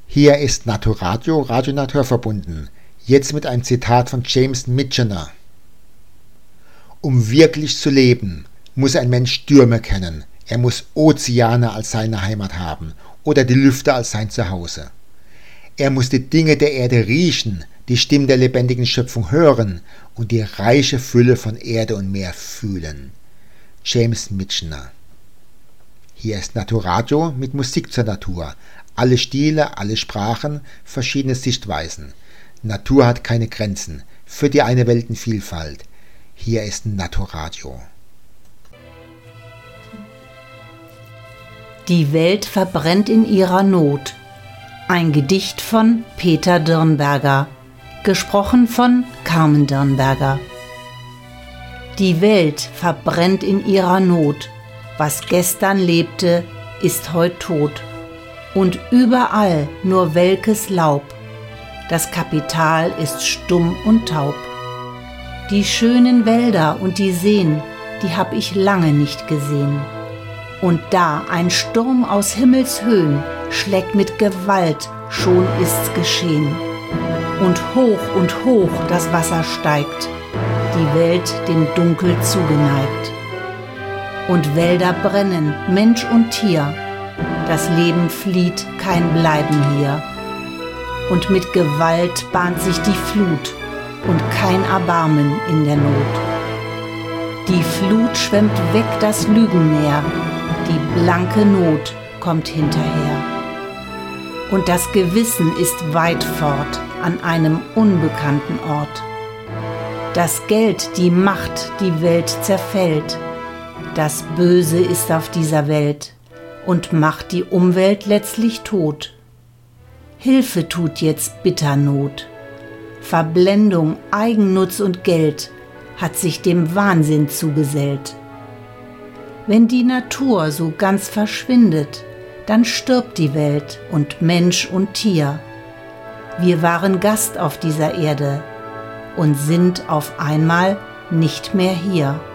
Hier ist Naturadio, Radio Natur verbunden. Jetzt mit einem Zitat von James Michener. Um wirklich zu leben, muss ein Mensch Stürme kennen. Er muss Ozeane als seine Heimat haben oder die Lüfte als sein Zuhause. Er muss die Dinge der Erde riechen, die Stimmen der lebendigen Schöpfung hören und die reiche Fülle von Erde und Meer fühlen. James Michener. Hier ist Naturadio mit Musik zur Natur. Alle Stile, alle Sprachen, verschiedene Sichtweisen. Natur hat keine Grenzen, für die eine Weltenvielfalt. Hier ist Naturadio. Die Welt verbrennt in ihrer Not. Ein Gedicht von Peter Dirnberger, gesprochen von Carmen Dirnberger. Die Welt verbrennt in ihrer Not. Was gestern lebte, ist heut tot. Und überall nur welkes Laub. Das Kapital ist stumm und taub. Die schönen Wälder und die Seen, die hab ich lange nicht gesehen. Und da ein Sturm aus Himmelshöhen schlägt mit Gewalt, schon ist's geschehen. Und hoch das Wasser steigt, die Welt dem Dunkel zugeneigt. Und Wälder brennen, Mensch und Tier, das Leben flieht, kein Bleiben hier. Und mit Gewalt bahnt sich die Flut und kein Erbarmen in der Not. Die Flut schwemmt weg das Lügenmeer, die blanke Not kommt hinterher. Und das Gewissen ist weit fort an einem unbekannten Ort. Das Geld, die Macht, die Welt zerfällt. Das Böse ist auf dieser Welt und macht die Umwelt letztlich tot. Hilfe tut jetzt bitter Not. Verblendung, Eigennutz und Geld hat sich dem Wahnsinn zugesellt. Wenn die Natur so ganz verschwindet, dann stirbt die Welt und Mensch und Tier. Wir waren Gast auf dieser Erde und sind auf einmal nicht mehr hier.